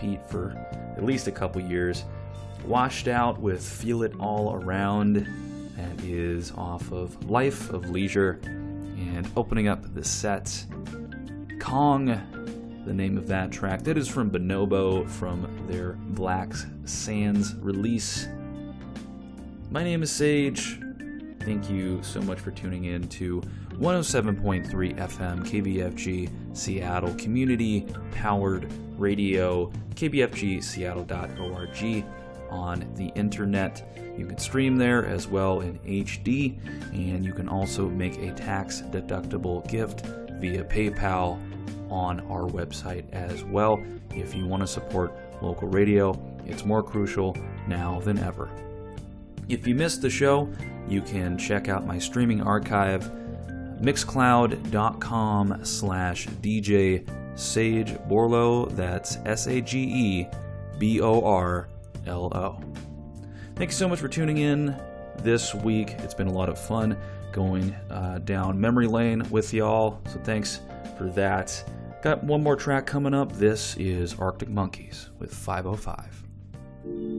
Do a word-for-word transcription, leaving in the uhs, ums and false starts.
repeat for at least a couple years. Washed Out with Feel It All Around. That is off of Life of Leisure. And opening up the set, Kong, the name of that track. That is from Bonobo from their Black Sands release. My name is Sage. Thank you so much for tuning in to one oh seven point three F M K B F G Seattle Community Powered Radio, k b f g seattle dot org on the internet. You can stream there as well in H D, and you can also make a tax-deductible gift via PayPal on our website as well. If you want to support local radio, it's more crucial now than ever. If you missed the show, you can check out my streaming archive, mixcloud.com slash DJ Sage Borlo. That's S A G E B O R L O. Thank you so much for tuning in this week. It's been a lot of fun going uh, down memory lane with y'all, so thanks for that. Got one more track coming up. This is Arctic Monkeys with five oh five.